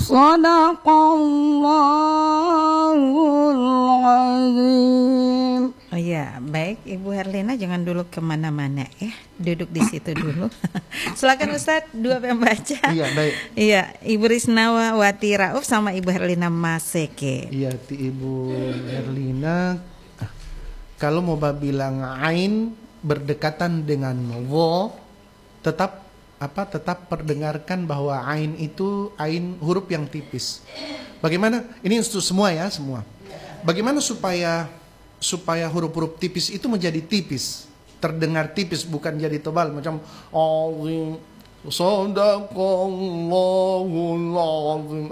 Shadaqallahul azim. Oh ya, baik Ibu Herlina, jangan dulu kemana-mana ya, duduk di situ dulu. Silakan Ustadz, dua pembaca. Iya, baik. Iya, Ibu Risnawati Rauf sama Ibu Herlina Maseke. Iya, Ibu Herlina, kalau mau bilang ain berdekatan dengan wo, tetap perdengarkan bahwa ain itu ain huruf yang tipis. Bagaimana? Ini untuk semua ya, semua. Bagaimana supaya huruf-huruf tipis itu menjadi tipis, terdengar tipis, bukan jadi tebal macam Shadaqallahul azim.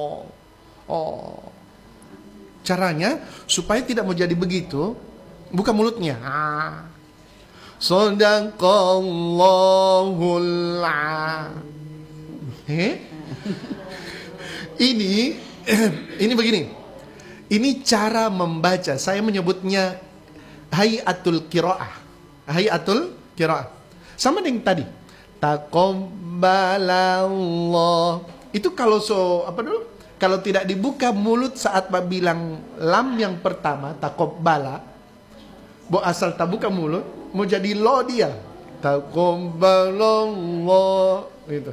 Caranya supaya tidak menjadi begitu, buka mulutnya. Shadaqallahul azim. Ini begini. Ini cara membaca. Saya menyebutnya hayatul qiraah. Hayatul qiraah. Sama dengan tadi. Taqabbalallah. Itu kalau kalau tidak dibuka mulut saat bilang lam yang pertama, taqabbala, asal tak buka mulut, mau jadi lo dia. Taqabbalallah gitu.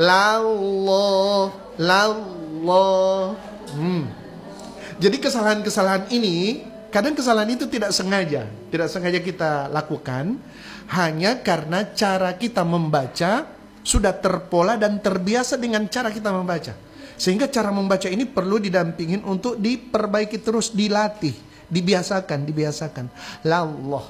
Lallah. Jadi kesalahan-kesalahan ini, kadang kesalahan itu tidak sengaja kita lakukan, hanya karena cara kita membaca sudah terpola dan terbiasa dengan cara kita membaca. Sehingga cara membaca ini perlu didampingin untuk diperbaiki terus, dilatih, dibiasakan. Lallah,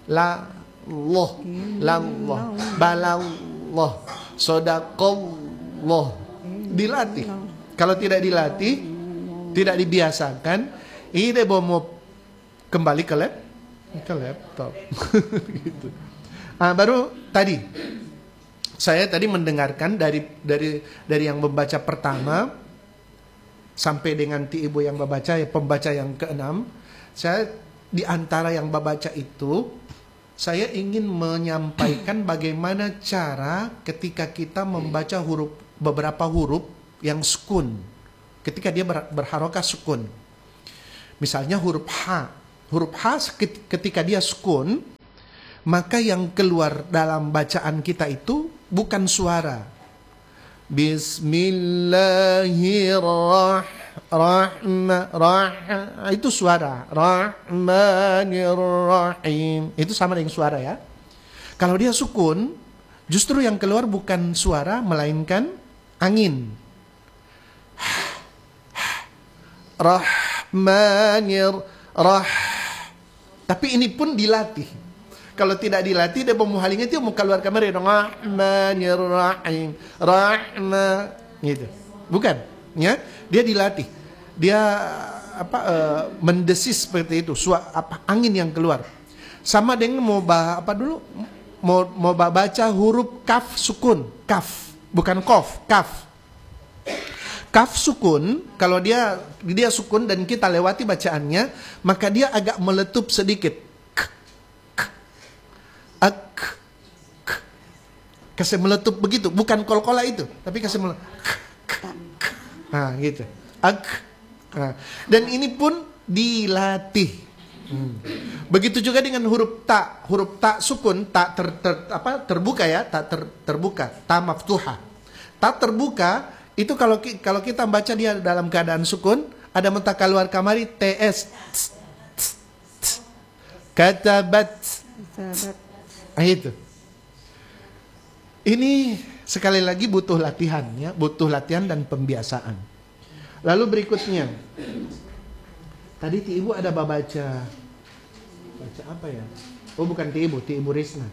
balallah, shadaqallah. Dilatih. Kalau tidak dilatih, tidak dibiasakan, ini mau kembali ke laptop. Gitu. Baru tadi saya mendengarkan dari yang membaca pertama sampai dengan ibu yang membaca, pembaca yang ke-6. Saya di antara yang membaca itu, saya ingin menyampaikan bagaimana cara ketika kita membaca beberapa huruf yang sukun. Ketika dia berharokah sukun. Misalnya huruf H. Huruf H ketika dia sukun, maka yang keluar dalam bacaan kita itu bukan suara. Bismillahirrahmanirrahim. Itu suara. Rahmanirrahim. Itu sama dengan suara ya. Kalau dia sukun, justru yang keluar bukan suara, melainkan angin. Tapi ini pun dilatih. Kalau tidak dilatih, dia pemuhalingnya itu mau keluar kamar Rahmanirrahim, gitu. Bukan, ya? Dia dilatih. Dia mendesis seperti itu, angin yang keluar. Sama dengan mau baca huruf kaf sukun, kaf, bukan kof, kaf. Kaf sukun, kalau dia sukun dan kita lewati bacaannya, maka dia agak meletup sedikit. Kasih meletup begitu, bukan kol-kola itu, tapi kasih meletup. Nah, gitu. Dan ini pun dilatih. Begitu juga dengan huruf ta. Huruf ta sukun, ta terbuka ya, terbuka, ta maftuha. Ta terbuka itu kalau kita baca dia dalam keadaan sukun, ada mata keluar kamari ts. Katabat. Itu. Ini sekali lagi butuh latihan ya, butuh latihan dan pembiasaan. Lalu berikutnya, tadi Ibu ada baca apa ya? Oh bukan Ibu Risna.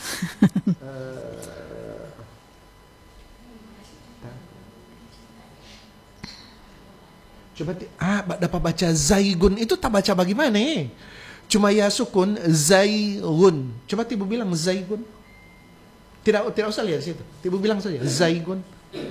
Coba dapat baca zaigun itu tak baca bagaimana? Cuma ya sukun zaigun. Coba Ibu bilang zaigun. Tidak usah lihat situ. Ibu bilang saja zaigun.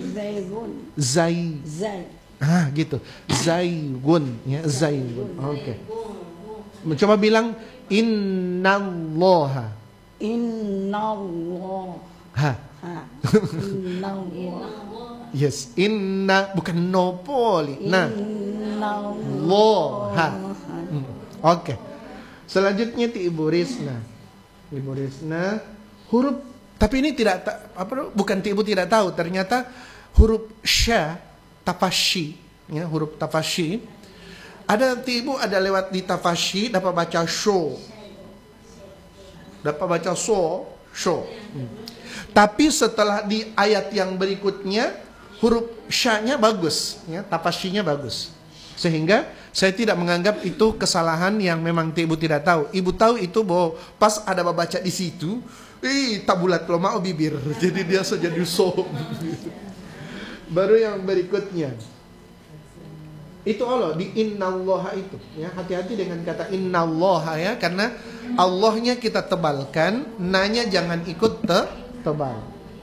Zai. Gitu. Zaigun ya, zaigun. Oke. Coba bilang innallaha. Innallah. Innallah. Yes, inna bukan no poli. Nah, loha. Oke. Selanjutnya ti Ibu Risna. Ibu Risna huruf, tapi ini tidak bukan ti Ibu tidak tahu, ternyata huruf sya tafashi, ya, huruf tafashi. Ada ti Ibu ada lewat di tafashi dapat baca sho. Dapat baca sho. Tapi setelah di ayat yang berikutnya huruf sya-nya bagus, ya, tafashinya bagus. Sehingga saya tidak menganggap itu kesalahan yang memang Ibu tidak tahu. Ibu tahu itu bahwa pas ada baca di situ, tabulat lo mau bibir. Jadi dia saja so. Baru yang berikutnya. Itu Allah di innallaha itu, ya, hati-hati dengan kata innallaha, ya, karena Allahnya kita tebalkan, nanya jangan ikut tebal.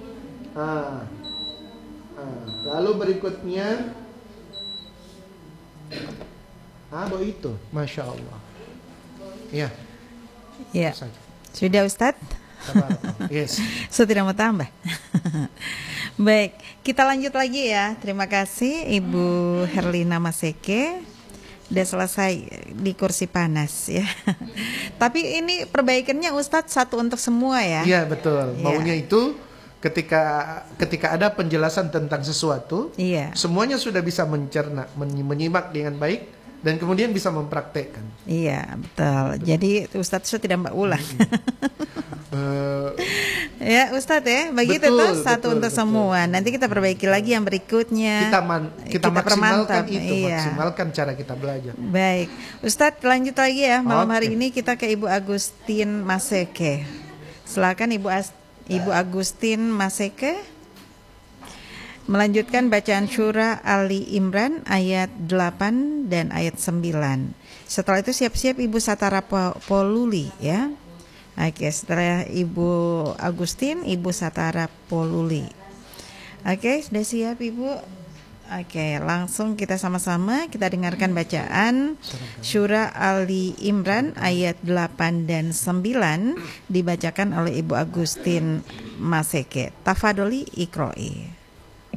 Lalu berikutnya itu, masya Allah. Ya. Ya. Sudah Ustadz? Yes. Saya tidak mau tambah. Baik, kita lanjut lagi ya. Terima kasih Ibu Herlina Maseke. Udah selesai di kursi panas ya. Tapi ini perbaikannya Ustadz satu untuk semua ya. Iya betul. Maunya itu ketika ada penjelasan tentang sesuatu, semuanya sudah bisa mencerna, menyimak dengan baik, dan kemudian bisa mempraktekkan. Iya betul. Jadi Ustadz sudah tidak ulang. Ya Ustadz ya, begitu tuh satu untuk semua. Nanti kita perbaiki lagi yang berikutnya. Kita maksimalkan itu, maksimalkan cara kita belajar. Baik, Ustadz lanjut lagi ya. Malam hari ini kita ke Ibu Agustin Maseke. Silakan Ibu Agustin Maseke melanjutkan bacaan surah Ali Imran ayat 8 dan ayat 9. Setelah itu siap-siap Ibu Satara Poluli ya. Oke, setelah Ibu Agustin, Ibu Satara Poluli. Oke, sudah siap Ibu? Oke, langsung kita sama-sama kita dengarkan bacaan surah Ali Imran ayat 8 dan 9 dibacakan oleh Ibu Agustin Maseke. Tafadoli ikroi.